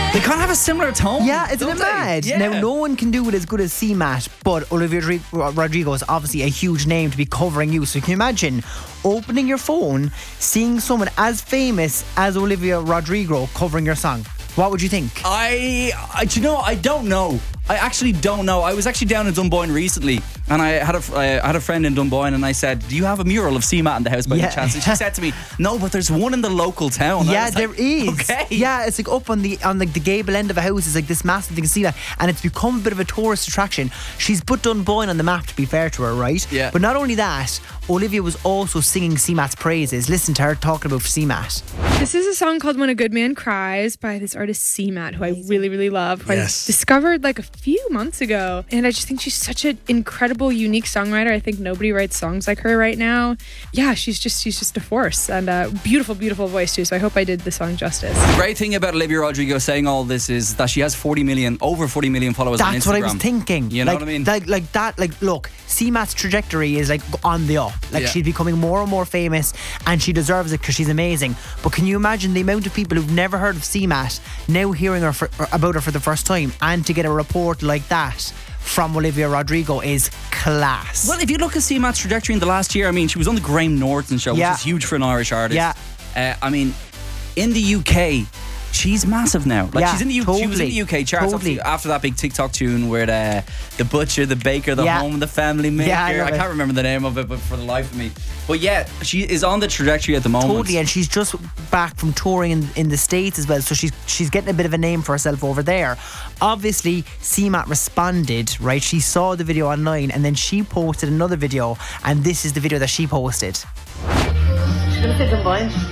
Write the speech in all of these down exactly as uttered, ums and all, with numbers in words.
They kind of have a similar tone. Yeah, isn't don't it they? mad? Yeah. Now, no one can do it as good as C MAT, but Olivia Rodri- Rodrigo is obviously a huge name to be covering you. So can you imagine opening your phone, seeing someone as famous as Olivia Rodrigo covering your song? What would you think? I, I, do you know, I don't know. I actually don't know. I was actually down in Dunboyne recently, and I had a, I had a friend in Dunboyne, and I said, "Do you have a mural of C MAT in the house by Yeah. any chance?" And she said to me, "No, but there's one in the local town." I Yeah, was there like, is. Okay. Yeah, it's like up on the on like the gable end of a house. It's like this massive thing. You can see that, and it's become a bit of a tourist attraction. She's put Dunboyne on the map, to be fair to her, right? Yeah. But not only that, Olivia was also singing C MAT's praises. Listen to her talking about C MAT. This is a song called When a Good Man Cries by this artist C MAT, who I really, really love, who Yes. I discovered like a few months ago. And I just think she's such an incredible, unique songwriter. I think nobody writes songs like her right now. Yeah, she's just she's just a force, and a beautiful, beautiful voice too. So I hope I did the song justice. The great thing about Olivia Rodrigo saying all this is that she has forty million, over forty million followers on Instagram. That's what I was thinking. You know like, what I mean? Like, like that. Like, look, C MAT's trajectory is like on the up. Like, Yeah. she's becoming more and more famous, and she deserves it because she's amazing. But can you imagine the amount of people who've never heard of C MAT now hearing her for, about her for the first time, and to get a report like that from Olivia Rodrigo is class. Well, if you look at C MAT's trajectory in the last year, I mean, she was on the Graham Norton show, Yeah. which is huge for an Irish artist. Yeah. Uh, I mean, in the U K, she's massive now. Like Yeah, she's in the U- She was in totally. the U K charts Totally. after, after that big TikTok tune where the, the butcher, the baker, the Yeah. home, and the family maker. Yeah, I I, love it. can't remember the name of it, but for the life of me. But yeah, she is on the trajectory at the moment. Totally, and she's just back from touring in, in the States as well, so she's she's getting a bit of a name for herself over there. Obviously, C MAT responded, right? She saw the video online, and then she posted another video, and this is the video that she posted. She's gonna sit in mine. She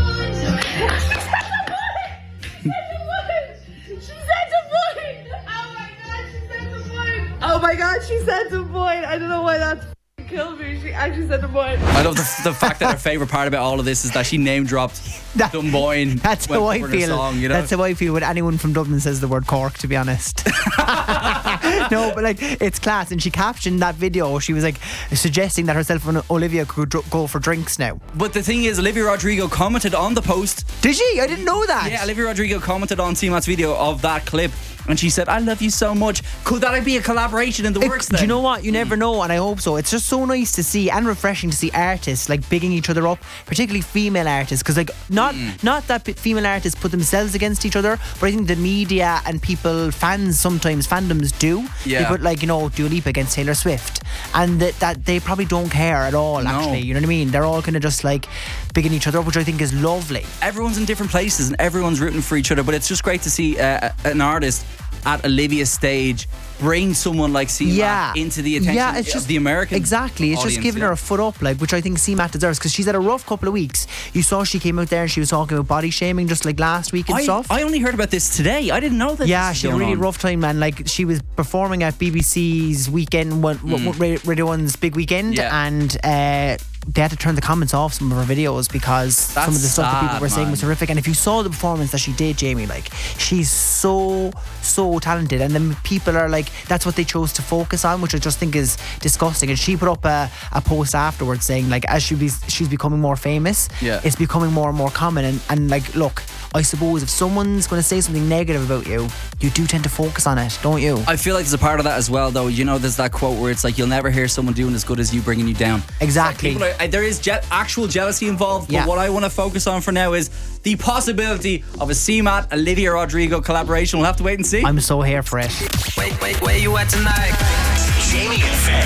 said to Boyd! Oh my god, she said to Boyd! I don't know why that f***ing killed me. She actually said to Boyd. I love the, the fact that her favourite part about all of this is that she name dropped That- Dunboyne. That's when how I covering her feel. Song, you know? That's how I feel when anyone from Dublin says the word Cork, to be honest. No, but like, it's class. And she captioned that video. She was like suggesting that herself and Olivia could dr- go for drinks now. But the thing is, Olivia Rodrigo commented on the post. Did she? I didn't know that. Yeah, Olivia Rodrigo commented on C MAT's video of that clip, and she said, "I love you so much." Could that be a collaboration in the It- works do then? you know what? You never know, and I hope so. It's just so nice to see and refreshing to see artists like bigging each other up, particularly female artists, because like not not that p- female artists put themselves against each other, but I think the media and people, fans sometimes, fandoms do. Yeah. They put like, you know, Dua Lipa against Taylor Swift, and that, that they probably don't care at all. No. Actually, you know what I mean? They're all kind of just like bigging each other up, which I think is lovely. Everyone's in different places and everyone's rooting for each other, but it's just great to see uh, an artist at Olivia's stage bring someone like C MAT Yeah, into the attention yeah, it's of just the American exactly. It's audience, just giving yeah. her a foot up, like, which I think C MAT deserves, because she's had a rough couple of weeks. You saw she came out there and she was talking about body shaming just like last week and I, stuff. I only heard about this today. I didn't know that. yeah, this she was had a going really on. rough time, man. Like, she was performing at B B C's weekend, one, mm. Radio One's big weekend, Yeah. and uh, they had to turn the comments off some of her videos because some of the stuff that people sad, were saying man. was horrific. And if you saw the performance that she did, Jamie, like, she's so so talented, and then people are like, that's what they chose to focus on, which I just think is disgusting. And she put up a, a post afterwards saying, like, as she be, she's becoming more famous, Yeah. it's becoming more and more common, and, and like, look, I suppose if someone's going to say something negative about you, you do tend to focus on it, don't you? I feel like there's a part of that as well, though. You know, there's that quote where it's like, you'll never hear someone doing as good as you bringing you down. Exactly. People are, uh, there is je- actual jealousy involved, but Yeah. what I want to focus on for now is the possibility of a C MAT Olivia Rodrigo collaboration. We'll have to wait and see. I'm so here for it. Wait, wait, where you at tonight? Jamie and Faye.